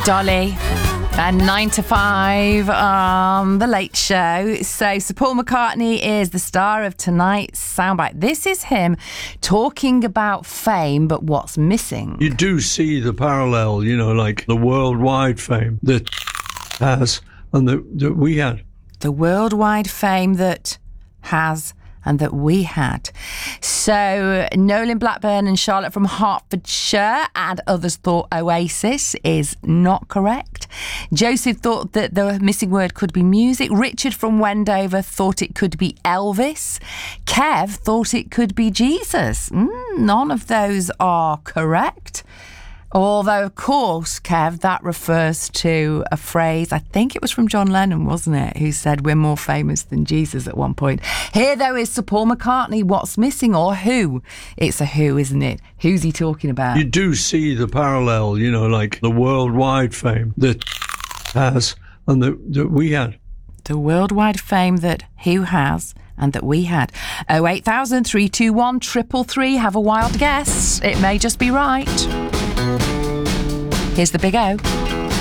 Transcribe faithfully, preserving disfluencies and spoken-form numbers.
Dolly. And nine to five on The Late Show. So, Sir Paul McCartney is the star of tonight's soundbite. This is him talking about fame, but what's missing. You do see the parallel, you know, like the worldwide fame that has and that, that we had. The worldwide fame that has and that we had. So Nolan Blackburn and Charlotte from Hertfordshire and others thought Oasis is not correct. Joseph thought that the missing word could be music. Richard from Wendover thought it could be Elvis. Kev thought it could be Jesus. Mm, none of those are correct. Although, of course, Kev, that refers to a phrase, I think it was from John Lennon, wasn't it, who said we're more famous than Jesus at one point. Here, though, is Sir Paul McCartney. What's missing or who? It's a who, isn't it? Who's he talking about? You do see the parallel, you know, like the worldwide fame that has and that, that we had. The worldwide fame that who has and that we had. oh eight thousand, three two one, three three three. Have a wild guess. It may just be right. Here's the Big O.